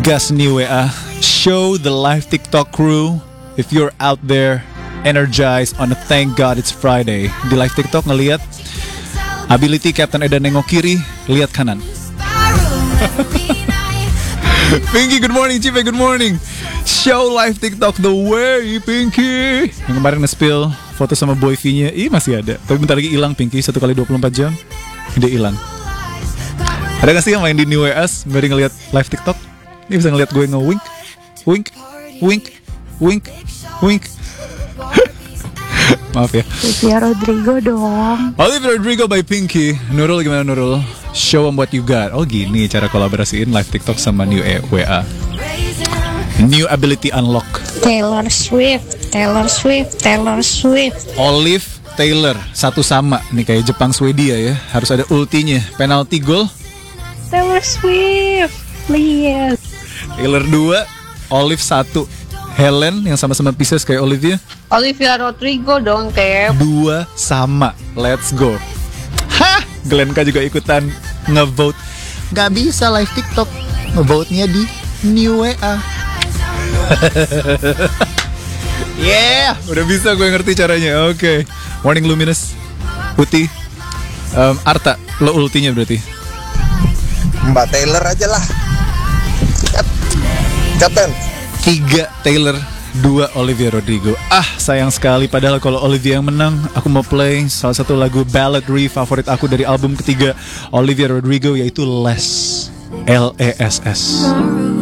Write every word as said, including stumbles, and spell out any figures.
Gas New W A. Show the live TikTok crew if you're out there energized on a thank God it's Friday. Di live TikTok ngelihat ability Captain Eda nengok kiri, lihat kanan. Pinky, good morning. Cipe, good morning. Show live TikTok the way, Pinky. Yang kemarin nge-spill foto sama boy V-nya, ih masih ada. Tapi bentar lagi hilang, Pinky, satu kali dua puluh empat jam dia hilang. Ada gak sih yang main di New W A sembari ngeliat live TikTok? Ini bisa ngeliat gue nge-wink, wink, wink, wink, wink. Maaf ya. Olivia Rodrigo dong. Olivia Rodrigo by Pinky. Nurul gimana Nurul? Show them what you got. Oh gini cara kolaborasiin live TikTok sama New W A. New ability unlock. Taylor Swift, Taylor Swift, Taylor Swift. Olive Taylor satu sama nih kayak Jepang Swedia ya. Harus ada ultinya. Penalty goal. Taylor Swift, lihat. Taylor dua, Olive satu. Helen yang sama-sama Pisces kayak Olivia. Olivia Rodrigo dong, Kep. Dua sama. Let's go. Hah, Glenn K juga ikutan ngevote. Gak bisa live TikTok. Ngevote-nya di New W A. Yeah, udah bisa gue ngerti caranya. Oke. Okay. Morning Luminous. Putih. Um, Arta, lo ultinya berarti. Mbak Taylor aja lah. Captain. Tiga Taylor, dua Olivia Rodrigo. Ah, sayang sekali. Padahal kalau Olivia yang menang, aku mau play salah satu lagu balladry favorit aku dari album ketiga Olivia Rodrigo, yaitu Less. L E S S.